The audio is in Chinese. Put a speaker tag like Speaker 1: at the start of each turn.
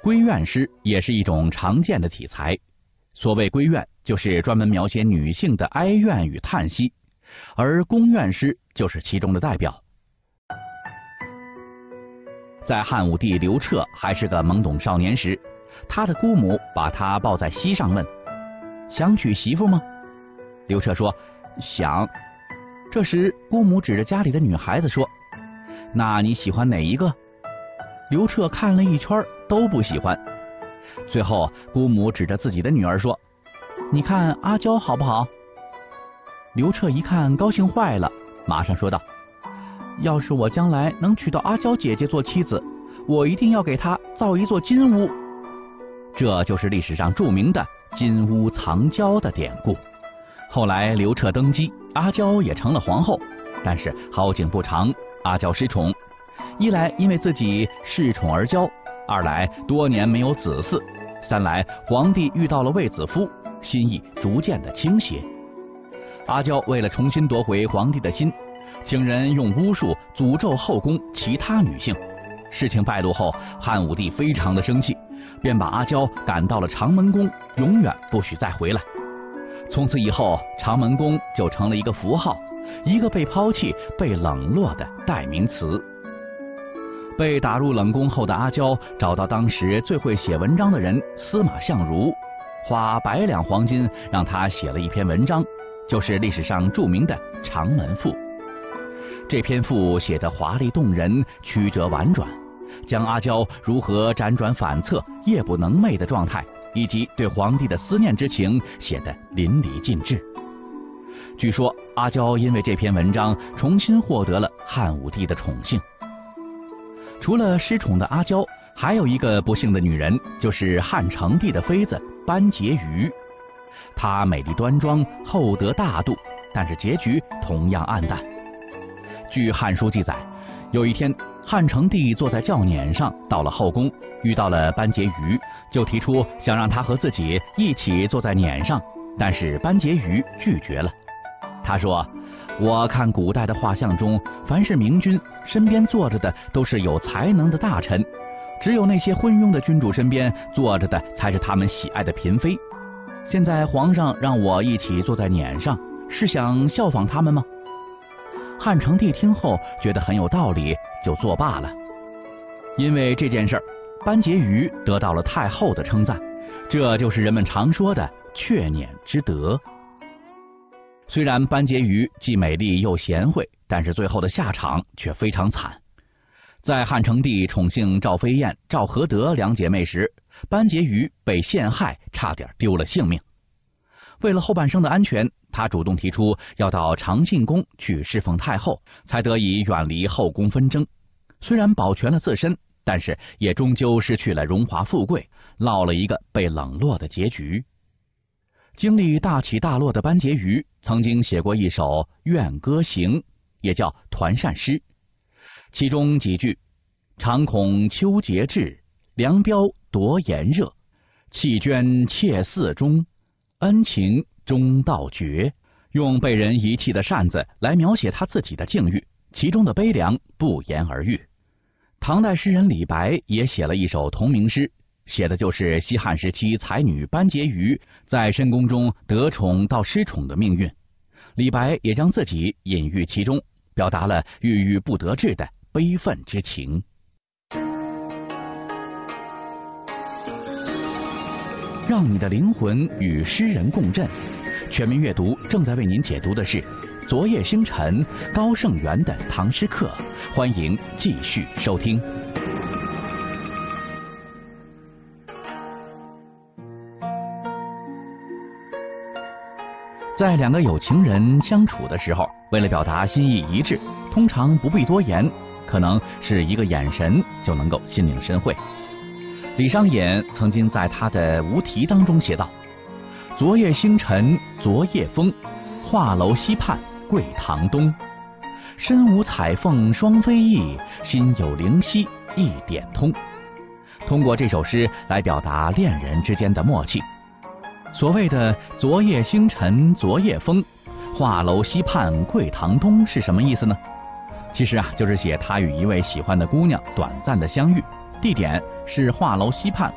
Speaker 1: 闺怨诗也是一种常见的题材。所谓闺怨，就是专门描写女性的哀怨与叹息，而宫怨诗就是其中的代表。在汉武帝刘彻还是个懵懂少年时，他的姑母把他抱在膝上问：“想娶媳妇吗？”刘彻说：“想。”这时姑母指着家里的女孩子说：“那你喜欢哪一个？”刘彻看了一圈都不喜欢。最后姑母指着自己的女儿说：“你看阿娇好不好？”刘彻一看高兴坏了，马上说道：“要是我将来能娶到阿娇姐姐做妻子，我一定要给她造一座金屋。”这就是历史上著名的金屋藏娇的典故。后来刘彻登基，阿娇也成了皇后，但是好景不长，阿娇失宠。一来因为自己恃宠而骄，二来多年没有子嗣，三来皇帝遇到了卫子夫，心意逐渐的倾斜。阿娇为了重新夺回皇帝的心，请人用巫术诅咒后宫其他女性。事情败露后，汉武帝非常的生气，便把阿娇赶到了长门宫，永远不许再回来。从此以后，长门宫就成了一个符号，一个被抛弃、被冷落的代名词。被打入冷宫后的阿娇找到当时最会写文章的人司马相如，花100两黄金让他写了一篇文章，就是历史上著名的《长门赋》。这篇赋写得华丽动人，曲折婉转，将阿娇如何辗转反侧、夜不能寐的状态，以及对皇帝的思念之情写得淋漓尽致。据说阿娇因为这篇文章重新获得了汉武帝的宠幸。除了失宠的阿娇，还有一个不幸的女人，就是汉成帝的妃子班婕妤。她美丽端庄，厚德大度，但是结局同样黯淡。据《汉书》记载，有一天汉成帝坐在轿辇上到了后宫，遇到了班婕妤，就提出想让她和自己一起坐在辇上，但是班婕妤拒绝了。他说：“我看古代的画像中，凡是明君身边坐着的都是有才能的大臣，只有那些昏庸的君主身边坐着的才是他们喜爱的嫔妃。现在皇上让我一起坐在辇上，是想效仿他们吗？”汉成帝听后觉得很有道理，就作罢了。因为这件事儿，班婕妤得到了太后的称赞，这就是人们常说的却辇之德。虽然班婕妤既美丽又贤惠，但是最后的下场却非常惨。在汉成帝宠幸赵飞燕、赵合德两姐妹时，班婕妤被陷害，差点丢了性命。为了后半生的安全，她主动提出要到长信宫去侍奉太后，才得以远离后宫纷争。虽然保全了自身，但是也终究失去了荣华富贵，落了一个被冷落的结局。经历大起大落的班婕妤曾经写过一首《怨歌行》，也叫团扇诗，其中几句：“常恐秋节至，凉标夺炎热，弃捐妾嗣中，恩情终道绝。”用被人遗弃的扇子来描写他自己的境遇，其中的悲凉不言而喻。唐代诗人李白也写了一首同名诗，写的就是西汉时期才女班婕妤在深宫中得宠到失宠的命运。李白也将自己隐喻其中，表达了郁郁不得志的悲愤之情。让你的灵魂与诗人共振。全民阅读正在为您解读的是昨夜星辰高胜元的唐诗课，欢迎继续收听。在两个有情人相处的时候，为了表达心意一致，通常不必多言，可能是一个眼神就能够心领神会。李商隐曾经在他的无题当中写道：“昨夜星辰昨夜风，画楼西畔桂堂东。身无彩凤双飞翼，心有灵犀一点通。”通过这首诗来表达恋人之间的默契。所谓的昨夜星辰昨夜风，画楼西畔桂堂东是什么意思呢？其实就是写他与一位喜欢的姑娘短暂的相遇，地点是画楼西畔